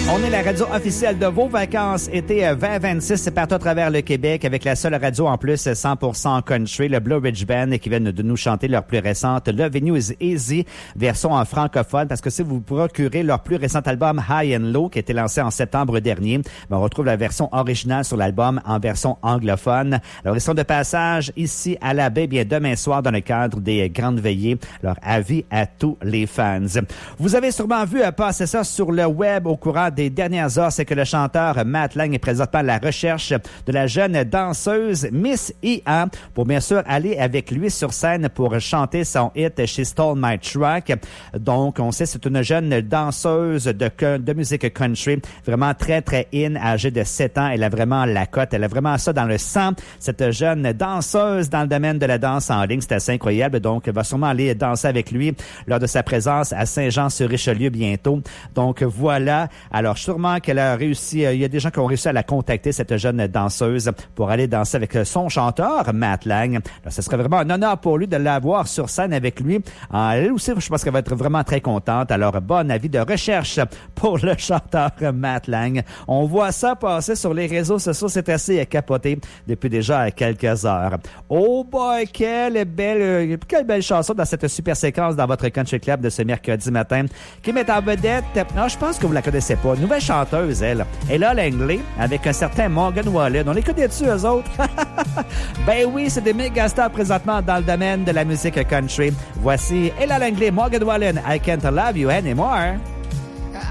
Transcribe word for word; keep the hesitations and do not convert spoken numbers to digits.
On est la radio officielle de vos vacances été vingt vingt-six partout à travers le Québec avec la seule radio en plus cent pour cent country, le Blue Ridge Band, qui viennent de nous chanter leur plus récente Lovin' You Is Easy, version en francophone, parce que si vous procurez leur plus récent album High and Low, qui a été lancé en septembre dernier, ben on retrouve la version originale sur l'album en version anglophone. Alors, ils sont de passage ici à la baie bien demain soir dans le cadre des grandes veillées. Leur avis à tous les fans. Vous avez sûrement vu passer ça sur le web au courant des dernières heures, c'est que le chanteur Matt Lang est présentement à la recherche de la jeune danseuse Miss I A pour bien sûr aller avec lui sur scène pour chanter son hit She Stole My Track. Donc, on sait c'est une jeune danseuse de, de musique country, vraiment très très in, âgée de sept ans. Elle a vraiment la cote, elle a vraiment ça dans le sang. Cette jeune danseuse dans le domaine de la danse en ligne, c'est assez incroyable. Donc, elle va sûrement aller danser avec lui lors de sa présence à Saint-Jean-sur-Richelieu bientôt. Donc, voilà. Alors, sûrement qu'elle a réussi, euh, il y a des gens qui ont réussi à la contacter, cette jeune danseuse, pour aller danser avec son chanteur, Matt Lang. Alors, ce serait vraiment un honneur pour lui de l'avoir sur scène avec lui. Euh, elle aussi, je pense qu'elle va être vraiment très contente. Alors, bon avis de recherche pour le chanteur Matt Lang. On voit ça passer sur les réseaux sociaux, c'est assez capoté depuis déjà quelques heures. Oh boy, quelle belle, quelle belle chanson dans cette super séquence dans votre country club de ce mercredi matin, qui met en vedette, non, je pense que vous la connaissez pas, nouvelle chanteuse, elle. Ella Langley, avec un certain Morgan Wallen. On les connaît-tu, eux autres? Ben oui, c'est des méga stars présentement dans le domaine de la musique country. Voici Ella Langley, Morgan Wallen, I Can't Love You Anymore.